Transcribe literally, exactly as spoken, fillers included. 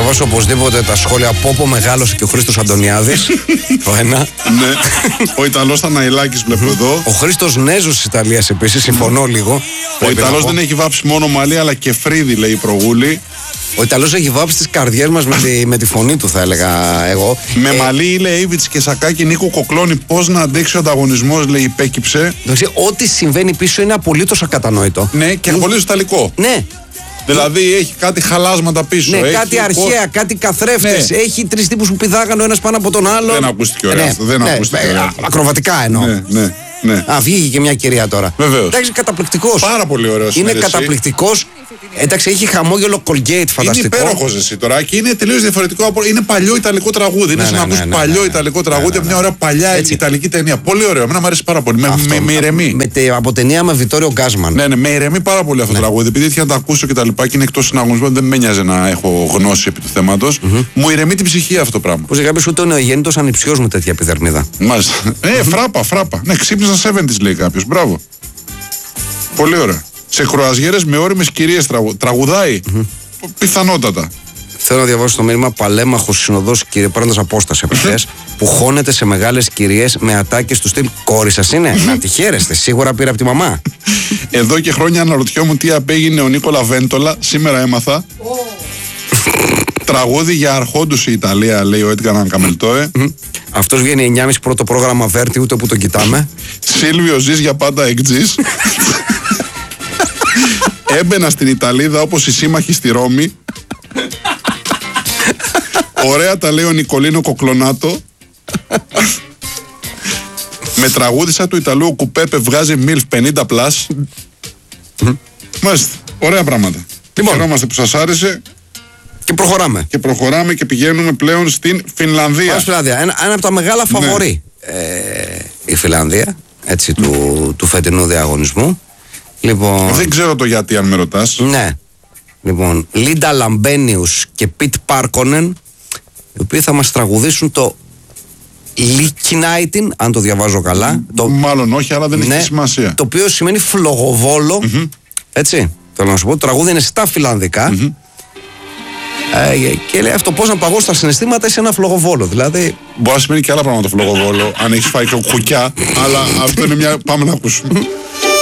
διαβάσω οπωσδήποτε τα σχόλια από όπου μεγάλωσε και ο Χρήστος Αντωνιάδης. Το ένα. Ναι. Ο Ιταλός Θαναηλάκης βλέπω εδώ. Ο Χρήστος Νέζος της Ιταλίας επίσης, συμφωνώ λίγο. Ο Ιταλός δεν έχει βάψει μόνο μαλλί, αλλά και φρύδι, λέει η Προγούλη. Ο Ιταλός έχει βάψει τις καρδιές μας με τη, με τη φωνή του, θα έλεγα εγώ. Με ε, μαλλί, λέει Ίβιτς και Σακάκη Νίκο Κοκλώνη, πώς να αντέξει ο ανταγωνισμός, λέει υπέκυψε. Ό,τι συμβαίνει πίσω είναι απολύτως ακατανόητο. Ναι, και απολύτως ιταλικό. Ναι. Δηλαδή έχει κάτι χαλάσματα πίσω. Ναι, έχει κάτι αρχαία, κο... κάτι καθρέφτες. Ναι. Έχει τρεις τύπους που πηδάγανε ο ένας πάνω από τον άλλο. Δεν ακούστηκε ωραία. Ναι, αυτό, δεν ναι, ακούστηκε ναι, ωραία. ακροβατικά εννοώ. Ναι, ναι, ναι. Α, βγήκε και μια κυρία τώρα. Βεβαίως. Εντάξει, καταπληκτικός. Πάρα πολύ ωραίος. Είναι καταπληκτικός. Εντάξει, έχει χαμόγελο Colgate, φανταστικό. Είναι υπέροχος εσύ τώρα και είναι τελείως διαφορετικό. Από... Είναι παλιό ιταλικό τραγούδι. Είναι ναι, σαν ναι, να ακούς ναι, ναι, παλιό ναι, ιταλικό ναι, τραγούδι ναι, από ναι, μια ωραία παλιά έτσι. ιταλική ταινία. Πολύ ωραίο. Εμένα μου αρέσει πάρα πολύ. Με, με, με ηρεμεί. Με, με, από ταινία με Βιτόριο Γκάσμαν. Ναι, ναι, με ηρεμεί πάρα πολύ αυτό το ναι. τραγούδι. Επειδή ήθελα να το ακούσω και τα λοιπά και είναι εκτός συναγωνισμού, δεν με νοιάζει να έχω γνώση επί του θέματος. Mm-hmm. Μου ηρεμεί την ψυχή αυτό το πράγμα. Πώς για κάποιος ούτε ο νεογέννητος ανιψιός με τέτοια επιδερμίδα. Μάλιστα. Ε, φράπα, φράπα. Ναι, ξύπνησα εβδομήντα λέει κάποιος. Μπράβο. Πολύ ωραία. Σε κρουαζιέρες με όριμες κυρίες τραγου... τραγουδάει. Mm-hmm. Πιθανότατα. Θέλω να διαβάσω το μήνυμα Παλέμαχος συνοδός, κύριε, παίρνοντας απόσταση από χθες, που χώνεται σε μεγάλες κυρίες με ατάκες του στυλ. Κόρη σας είναι, να τη χαίρεστε. Σίγουρα πήρε από τη μαμά. Εδώ και χρόνια αναρωτιόμουν τι απέγινε ο Νίκολα Βέντολα. Σήμερα έμαθα. Τραγούδι για αρχόντους η Ιταλία, λέει ο Έντγκαν Καμελτόε. Αυτός βγαίνει εννιά και μισή πρώτο πρόγραμμα Βέρτη, ούτε που τον κοιτάμε. Σίλβιο ζεις για πάντα εκτζής. Έμπαινα στην Ιταλίδα όπως οι σύμμαχοι στη Ρώμη. Ωραία τα λέει ο Νικολίνο Κοκλονάτο. Με τραγούδισα του Ιταλού ο Κουπέπε βγάζει μιλφ πενήντα πλας. Μάλιστα, ωραία πράγματα. Λοιπόν. Χαιρόμαστε που σας άρεσε. Και προχωράμε. Και προχωράμε και πηγαίνουμε πλέον στην Φινλανδία. Πάμε στη Φινλανδία. Ένα, ένα από τα μεγάλα φαβορί. Ναι. Ε, η Φινλανδία, έτσι, του, του φετινού διαγωνισμού. Λοιπόν, δεν ξέρω το γιατί, αν με ρωτάς. Ναι. Λοιπόν, Λίντα Λαμπένιους και Πιτ Πάρκονεν, οι οποίοι θα μας τραγουδήσουν το Λικινάιτιν, αν το διαβάζω καλά. Το... Μάλλον όχι, αλλά δεν ναι, έχει σημασία. Το οποίο σημαίνει φλογοβόλο. Mm-hmm. Έτσι. Θέλω να σου πω, το τραγούδι είναι στα φιλανδικά. Mm-hmm. Ε, και λέει αυτό πώς να παγώσει τα συναισθήματα είσαι ένα φλογοβόλο. Δηλαδή. Μπορεί να σημαίνει και άλλα πράγματα φλογοβόλο, αν έχει φάει κουκιά, αλλά αυτό είναι μια. Πάμε να ακούσουμε.